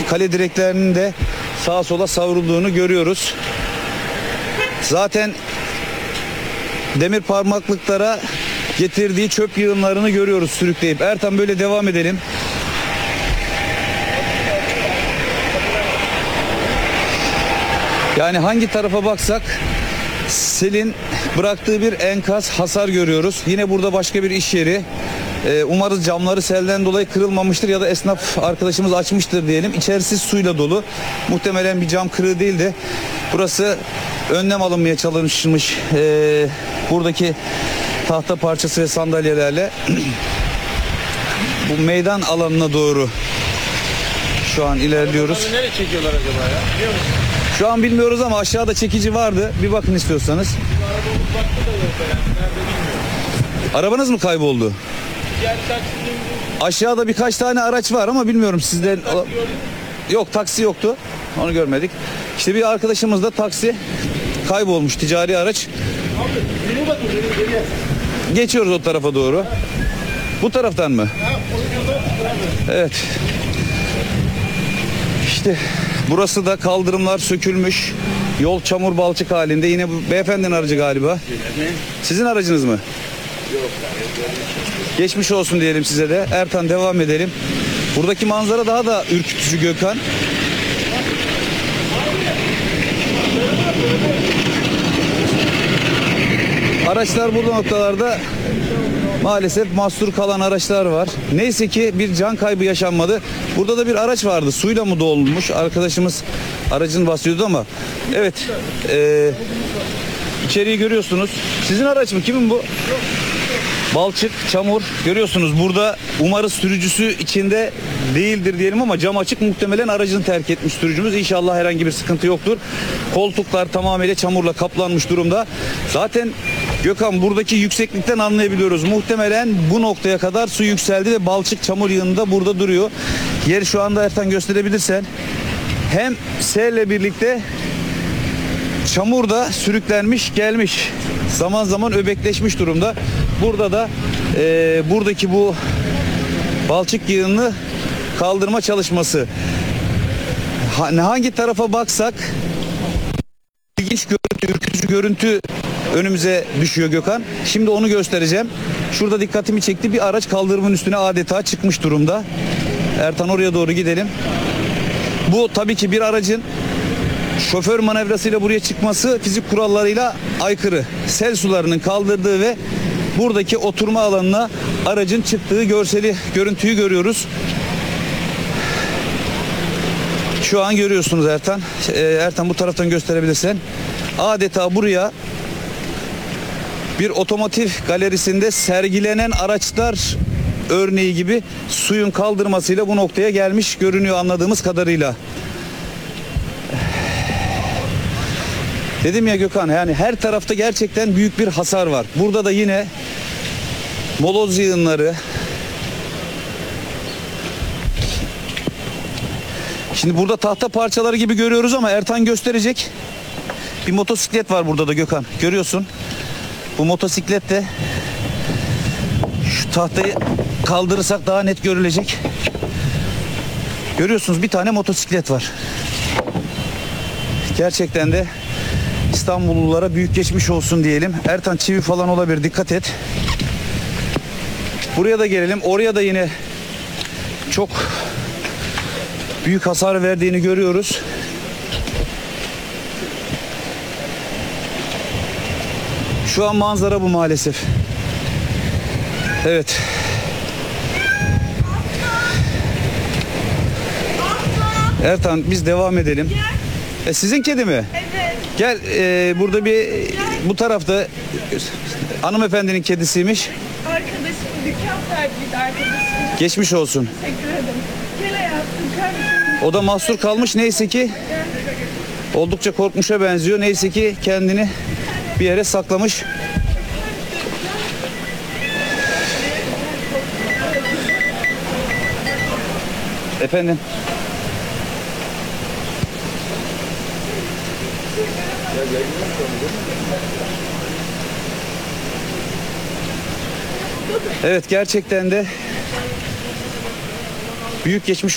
kale direklerinin de sağa sola savrulduğunu görüyoruz. Zaten demir parmaklıklara getirdiği çöp yığınlarını görüyoruz sürükleyip. Ertan, böyle devam edelim. Yani hangi tarafa baksak selin bıraktığı bir enkaz, hasar görüyoruz. Yine burada başka bir iş yeri. Umarız camları selden dolayı kırılmamıştır ya da esnaf arkadaşımız açmıştır diyelim. İçerisi suyla dolu. Muhtemelen bir cam kırığı değil de burası önlem alınmaya çalışılmış. Buradaki tahta parçası ve sandalyelerle bu meydan alanına doğru şu an ilerliyoruz. Nereye çekiyorlar acaba ya? Biliyor musun? Şu an bilmiyoruz ama aşağıda çekici vardı. Bir bakın istiyorsanız. Arabanız mı kayboldu? Aşağıda birkaç tane araç var ama bilmiyorum sizden. Yok, taksi yoktu. Onu görmedik. İşte bir arkadaşımız da taksi kaybolmuş, ticari araç. Geçiyoruz o tarafa doğru. Bu taraftan mı? Evet. İşte burası da kaldırımlar sökülmüş. Yol çamur balçık halinde. Yine bu beyefendinin aracı galiba. Sizin aracınız mı? Yok. Geçmiş olsun diyelim size de. Ertan, devam edelim. Buradaki manzara daha da ürkütücü Gökhan. Araçlar burada noktalarda maalesef mahsur kalan araçlar var. Neyse ki bir can kaybı yaşanmadı. Burada da bir araç vardı. Suyla mı dolmuş? Arkadaşımız aracını bahsediyordu ama. Evet. İçeriği görüyorsunuz. Sizin araç mı? Kimin bu? Balçık, çamur. Görüyorsunuz burada, umarız sürücüsü içinde değildir diyelim ama cam açık, muhtemelen aracını terk etmiş sürücümüz. İnşallah herhangi bir sıkıntı yoktur. Koltuklar tamamıyla çamurla kaplanmış durumda. Zaten Gökhan, buradaki yükseklikten anlayabiliyoruz. Muhtemelen bu noktaya kadar su yükseldi ve balçık çamur yığında burada duruyor. Yeri şu anda Ertan gösterebilirsen. Hem selle birlikte çamur da sürüklenmiş gelmiş. Zaman zaman öbekleşmiş durumda. Burada da buradaki bu balçık yığınını kaldırma çalışması. Hangi tarafa baksak ilginç görüntü, ürkütücü görüntü önümüze düşüyor Gökhan. Şimdi onu göstereceğim. Şurada dikkatimi çekti. Bir araç kaldırımın üstüne adeta çıkmış durumda. Ertan, oraya doğru gidelim. Bu tabii ki bir aracın şoför manevrasıyla buraya çıkması fizik kurallarıyla aykırı. Sel sularının kaldırdığı ve buradaki oturma alanına aracın çıktığı görüntüyü görüyoruz. Şu an görüyorsunuz Ertan. Ertan, bu taraftan gösterebilirsen. Adeta buraya bir otomotiv galerisinde sergilenen araçlar örneği gibi suyun kaldırmasıyla bu noktaya gelmiş görünüyor anladığımız kadarıyla. Dedim ya Gökhan, yani her tarafta gerçekten büyük bir hasar var. Burada da yine moloz yığınları. Şimdi burada tahta parçaları gibi görüyoruz ama Ertan gösterecek. Bir motosiklet var burada da Gökhan. Görüyorsun. Bu motosiklet de şu tahtayı kaldırırsak daha net görülecek. Görüyorsunuz, bir tane motosiklet var. Gerçekten de İstanbullulara büyük geçmiş olsun diyelim. Ertan, çivi falan olabilir, dikkat et. Buraya da gelelim. Oraya da yine çok büyük hasar verdiğini görüyoruz. Şu an manzara bu maalesef. Evet. Ertan, biz devam edelim. Sizin kedi mi? Evet. Gel, burada bu tarafta hanımefendinin kedisiymiş. Arkadaşım dükkan sahibiydi arkadaşım. Geçmiş olsun. Teşekkür ederim. Gel hayatım, kardeşim. O da mahsur kalmış, neyse ki oldukça korkmuşa benziyor. Neyse ki kendini bir yere saklamış. Efendim. Evet, gerçekten de büyük geçmiş